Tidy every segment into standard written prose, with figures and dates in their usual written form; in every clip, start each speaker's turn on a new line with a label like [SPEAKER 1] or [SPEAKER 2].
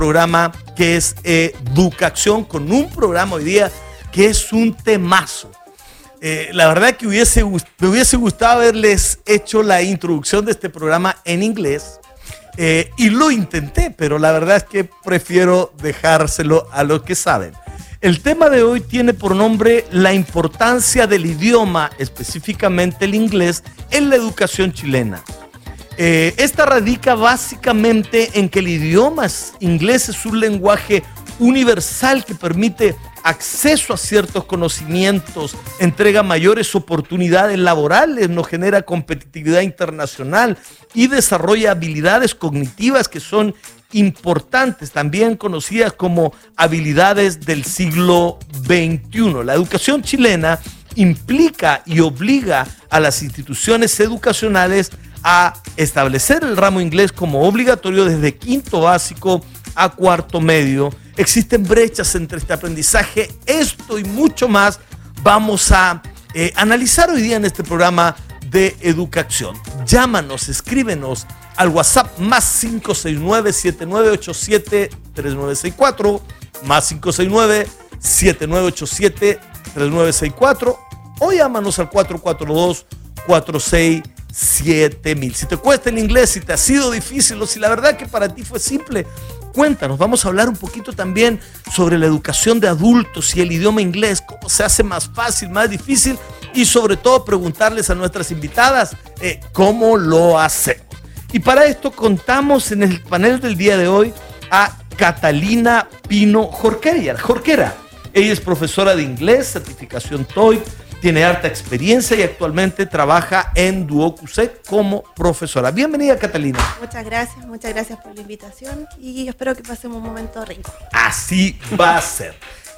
[SPEAKER 1] programa que es Educación, con un programa hoy día que es un temazo. La verdad que me hubiese gustado haberles hecho la introducción de este programa en inglés y lo intenté, pero la verdad es que prefiero dejárselo a los que saben. El tema de hoy tiene por nombre la importancia del idioma, específicamente el inglés, en la educación chilena. Esta radica básicamente en que el idioma inglés es un lenguaje universal que permite acceso a ciertos conocimientos, entrega mayores oportunidades laborales, nos genera competitividad internacional y desarrolla habilidades cognitivas que son importantes, también conocidas como habilidades del siglo XXI. La educación chilena implica y obliga a las instituciones educacionales a establecer el ramo inglés como obligatorio desde quinto básico a cuarto medio. Existen brechas entre este aprendizaje. Esto y mucho más vamos a analizar hoy día en este programa de educación. Llámanos, escríbenos al WhatsApp más 569-7987-3964, más 569-7987-3964 o llámanos al 442-467000. Si te cuesta el inglés, si te ha sido difícil o si la verdad que para ti fue simple, cuéntanos. Vamos a hablar un poquito también sobre la educación de adultos y el idioma inglés, cómo se hace más fácil, más difícil y sobre todo preguntarles a nuestras invitadas cómo lo hacemos. Y para esto contamos en el panel del día de hoy a Catalina Pino Jorquera. Ella es profesora de inglés, certificación TOEIC, tiene harta experiencia y actualmente trabaja en Duoc UC como profesora. Bienvenida, Catalina.
[SPEAKER 2] Muchas gracias por la invitación y espero que pasemos un momento rico.
[SPEAKER 1] Así va a ser.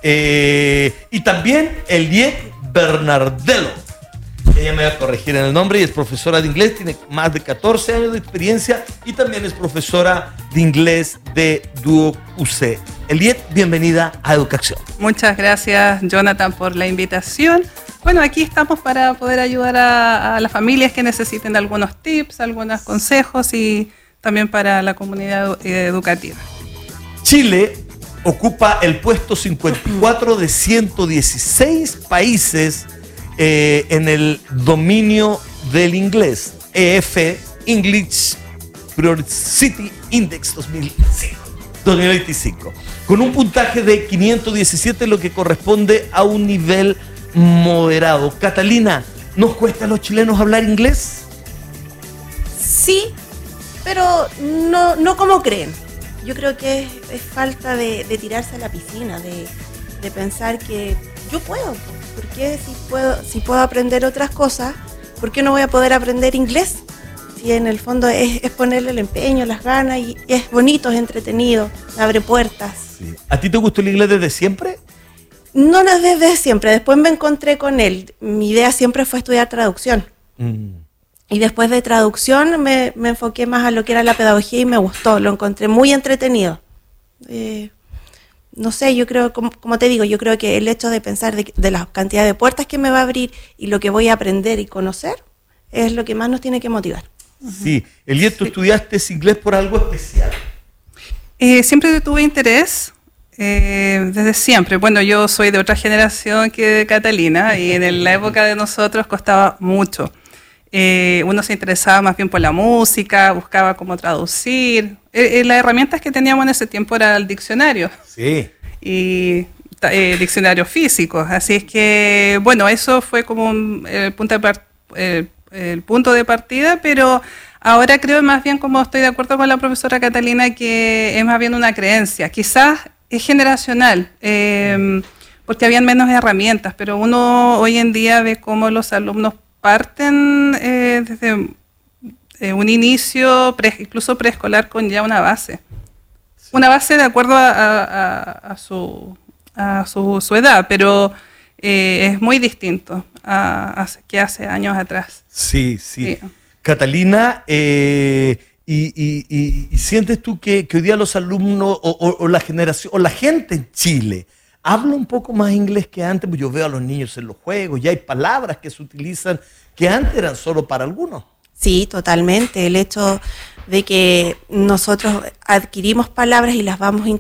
[SPEAKER 1] Y también Eliette Bernardello. Ella me va a corregir en el nombre y es profesora de inglés, tiene más de 14 años de experiencia y también es profesora de inglés de Duoc UC. Eliette, bienvenida a Educación.
[SPEAKER 3] Muchas gracias, Jonathan, por la invitación. Bueno, aquí estamos para poder ayudar a las familias que necesiten algunos tips, algunos consejos y también para la comunidad educativa.
[SPEAKER 1] Chile ocupa el puesto 54 de 116 países en el dominio del inglés. EF, English Priority Index 2025, con un puntaje de 517, lo que corresponde a un nivel moderado. Catalina, ¿nos cuesta a los chilenos hablar inglés?
[SPEAKER 2] Sí, pero no como creen. Yo creo que es falta de tirarse a la piscina, de pensar que yo puedo. ¿Por qué si puedo aprender otras cosas, por qué no voy a poder aprender inglés? Si en el fondo es ponerle el empeño, las ganas y es bonito, es entretenido, abre puertas.
[SPEAKER 1] Sí. ¿A ti te gustó el inglés desde siempre?
[SPEAKER 2] No desde siempre, después me encontré con él. Mi idea siempre fue estudiar traducción. Y después de traducción me enfoqué más a lo que era la pedagogía y me gustó, lo encontré muy entretenido. No sé, yo creo, como te digo, yo creo que el hecho de pensar de la cantidad de puertas que me va a abrir y lo que voy a aprender y conocer es lo que más nos tiene que motivar.
[SPEAKER 1] Sí, Eliette, ¿tú estudiaste inglés por algo especial?
[SPEAKER 3] Siempre tuve interés. Desde siempre. Bueno, yo soy de otra generación que Catalina y en la época de nosotros costaba mucho. Uno se interesaba más bien por la música, buscaba cómo traducir. Las herramientas que teníamos en ese tiempo era el diccionario.
[SPEAKER 1] Sí.
[SPEAKER 3] Y diccionarios físicos. Así es que, bueno, eso fue como el punto de partida, pero ahora creo más bien, como estoy de acuerdo con la profesora Catalina, que es más bien una creencia. Quizás es generacional, porque habían menos herramientas, pero uno hoy en día ve cómo los alumnos parten desde un inicio, incluso preescolar, con ya una base. Sí. Una base de acuerdo a su edad, pero es muy distinto a que hace años atrás.
[SPEAKER 1] Sí. Catalina, ¿y sientes tú que hoy día los alumnos o la generación o la gente en Chile habla un poco más inglés que antes? Pues yo veo a los niños en los juegos, ya hay palabras que se utilizan que antes eran solo para algunos.
[SPEAKER 2] Sí, totalmente. El hecho de que nosotros adquirimos palabras y las vamos